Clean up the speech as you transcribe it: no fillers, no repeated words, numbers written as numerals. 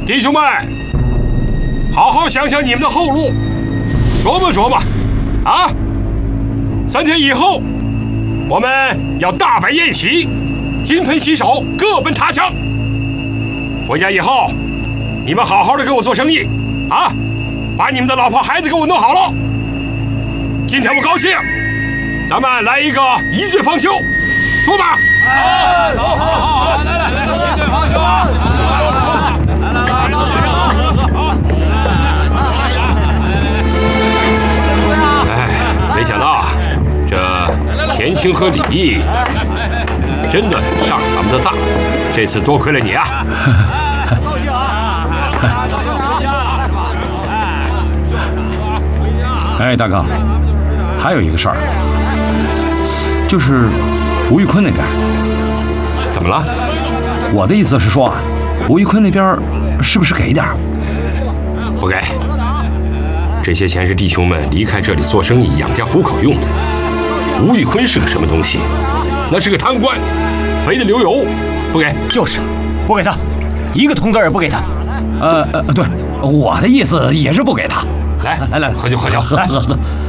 弟兄们，好好想想你们的后路，琢磨琢磨，啊！3天以后，我们要大摆宴席，金盆洗手，各奔他乡。回家以后，你们好好的给我做生意，啊！把你们的老婆孩子给我弄好了。今天我高兴，咱们来一个一醉方休，出吧！ 好，来，一醉方休啊！ 没想到啊，这田青和李毅真的上了咱们的当，这次多亏了你啊！ 高兴啊！ 哎，大哥，还有一个事儿，就是吴玉坤那边。 怎么了？ 我的意思是说啊，吴玉坤那边是不是给点儿？ 不给。这些钱是弟兄们离开这里做生意、养家糊口用的。吴玉坤是个什么东西？那是个贪官，肥得流油，不给。 就是不给他，一个铜子也不给他。 对，我的意思也是不给他。 来，喝酒， 喝。